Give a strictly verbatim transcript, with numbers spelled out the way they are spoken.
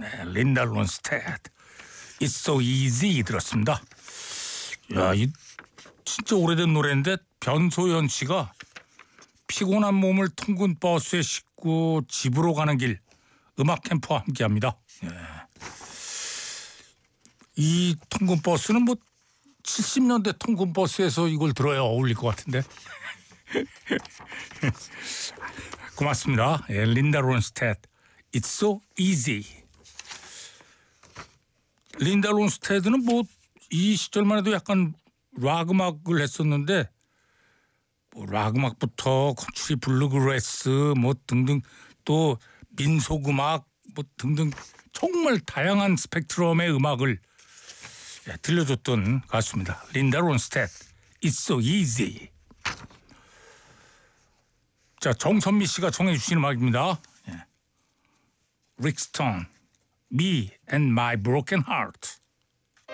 네, 린다 론스테드 It's so easy 들었습니다. 야, 이 진짜 오래된 노래인데 변소연 씨가 피곤한 몸을 텅근 버스에 싣고 집으로 가는 길 음악 캠프와 함께합니다. 예. 이 텅근 버스는 뭐 칠십 년대 텅근 버스에서 이걸 들어야 어울릴 것 같은데. 고맙습니다. 예, 린다 론스테드 It's so easy. 린다 론스테드는 뭐 이 시절만 해도 약간 락 음악을 했었는데 뭐 락 음악부터 컨트리 블루그래스 뭐 등등 또 민속 음악 뭐 등등 정말 다양한 스펙트럼의 음악을 예, 들려줬던 가수입니다. 린다 론스테드 It's so easy. 자, 정선미 씨가 청해 주신 음악입니다. 예. 릭 스톤 Me and My Broken Heart.